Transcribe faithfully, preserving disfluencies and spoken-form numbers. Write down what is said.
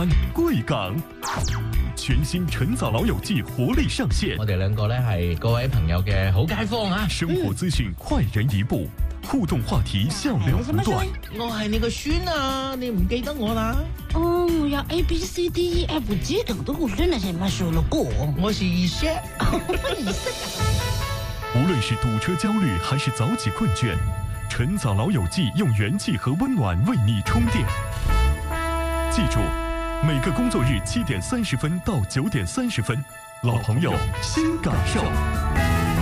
安、贵港。全新晨早老友記活力上線， 我哋兩個咧係各位朋友嘅好街坊啊！ 生活資訊快人一步，互動話題笑料不斷。 我係你個孫啊，你唔記得我啦？ 哦，有 A B C D E F G 等的我真的是沒說了過。 我是二叔， 二叔。 無論是堵車焦慮還是早起困倦，晨早老友記用元氣和溫暖為你充電。記住，每個工作日七點三十分到九點三十分，老朋友新感受。